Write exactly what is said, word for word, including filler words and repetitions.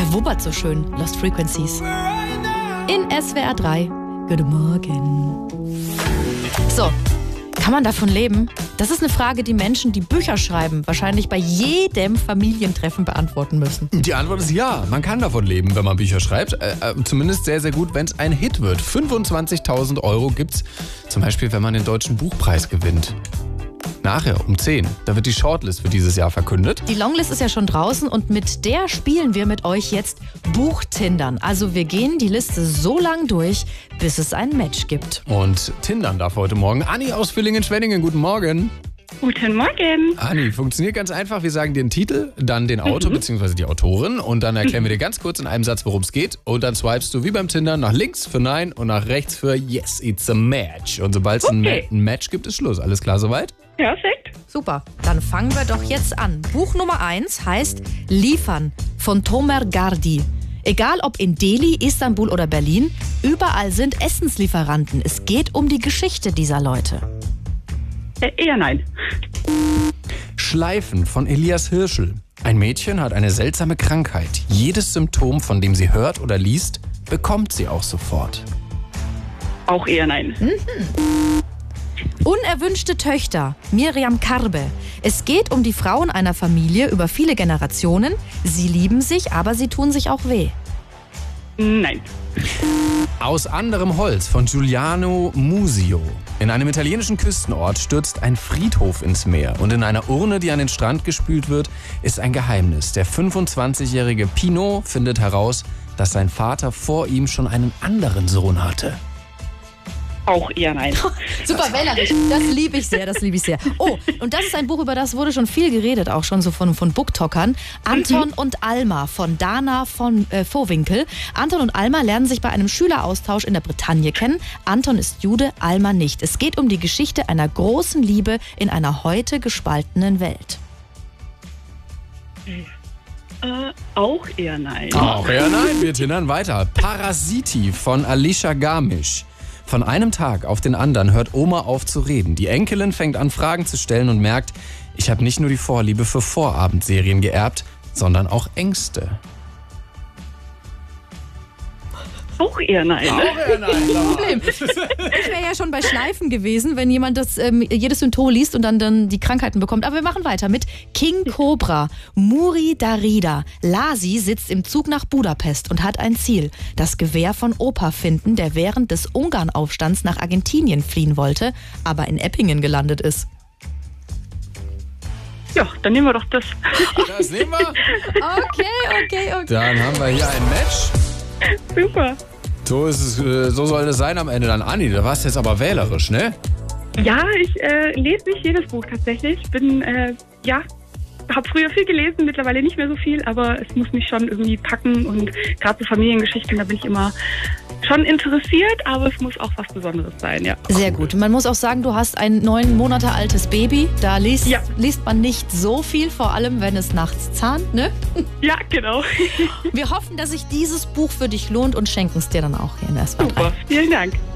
wuppert so schön. Lost Frequencies. In S W R drei. Guten Morgen. So, kann man davon leben? Das ist eine Frage, die Menschen, die Bücher schreiben, wahrscheinlich bei jedem Familientreffen beantworten müssen. Die Antwort ist ja, man kann davon leben, wenn man Bücher schreibt. Äh, äh, zumindest sehr, sehr gut, wenn es ein Hit wird. fünfundzwanzigtausend Euro gibt's zum Beispiel, wenn man den Deutschen Buchpreis gewinnt. Nachher um zehn, da wird die Shortlist für dieses Jahr verkündet. Die Longlist ist ja schon draußen und mit der spielen wir mit euch jetzt Buchtindern. Also wir gehen die Liste so lang durch, bis es ein Match gibt. Und Tindern darf heute Morgen Anni aus Villingen-Schwenningen. Guten Morgen. Guten Morgen. Anni, funktioniert ganz einfach. Wir sagen dir den Titel, dann den Autor mhm. bzw. die Autorin und dann erklären wir dir ganz kurz in einem Satz, worum es geht. Und dann swipest du wie beim Tindern nach links für Nein und nach rechts für Yes, it's a Match. Und sobald es okay. ein, Ma- ein Match gibt, ist Schluss. Alles klar soweit? Perfekt. Super, dann fangen wir doch jetzt an. Buch Nummer eins heißt Liefern von Tomer Gardi. Egal ob in Delhi, Istanbul oder Berlin, überall sind Essenslieferanten. Es geht um die Geschichte dieser Leute. Äh, eher nein. Schleifen von Elias Hirschl. Ein Mädchen hat eine seltsame Krankheit. Jedes Symptom, von dem sie hört oder liest, bekommt sie auch sofort. Auch eher nein. Mhm. Unerwünschte Töchter, Miriam Karbe. Es geht um die Frauen einer Familie über viele Generationen. Sie lieben sich, aber sie tun sich auch weh. Nein. Aus anderem Holz von Giuliano Musio. In einem italienischen Küstenort stürzt ein Friedhof ins Meer und in einer Urne, die an den Strand gespült wird, ist ein Geheimnis. Der fünfundzwanzigjährige Pinot findet heraus, dass sein Vater vor ihm schon einen anderen Sohn hatte. Auch eher nein. Super wählerisch. Das liebe ich sehr, das liebe ich sehr. Oh, und das ist ein Buch, über das wurde schon viel geredet, auch schon so von, von Booktalkern. Anton mhm. und Alma von Dana von äh, Vohwinkel. Anton und Alma lernen sich bei einem Schüleraustausch in der Bretagne kennen. Anton ist Jude, Alma nicht. Es geht um die Geschichte einer großen Liebe in einer heute gespaltenen Welt. Äh, auch eher nein. Auch eher nein. Wir tindern weiter. Parasiti von Alicia Garmisch. Von einem Tag auf den anderen hört Oma auf zu reden. Die Enkelin fängt an, Fragen zu stellen und merkt, ich habe nicht nur die Vorliebe für Vorabendserien geerbt, sondern auch Ängste. Auch eher nein. Auch eher nein. Problem. Ich wäre ja schon bei Schleifen gewesen, wenn jemand das ähm, jedes Symptom liest und dann, dann die Krankheiten bekommt. Aber wir machen weiter mit King Cobra. Muri Darida. Lasi sitzt im Zug nach Budapest und hat ein Ziel. Das Gewehr von Opa finden, der während des Ungarnaufstands nach Argentinien fliehen wollte, aber in Eppingen gelandet ist. Ja, dann nehmen wir doch das. Das nehmen wir. Okay, okay, okay. Dann haben wir hier ein Match. Super. So ist es, so soll es sein am Ende dann. Anni, da warst du jetzt aber wählerisch, ne? Ja, ich äh, lese nicht jedes Buch tatsächlich. Ich bin, äh, ja, habe früher viel gelesen, mittlerweile nicht mehr so viel, aber es muss mich schon irgendwie packen und gerade so Familiengeschichten, da bin ich immer schon interessiert, aber es muss auch was Besonderes sein, ja. Sehr gut. Man muss auch sagen, du hast ein neun Monate altes Baby. Da liest, ja. liest man nicht so viel, vor allem wenn es nachts zahnt, ne? Ja, genau. Wir hoffen, dass sich dieses Buch für dich lohnt und schenken es dir dann auch hier in der S W R drei. Super, vielen Dank.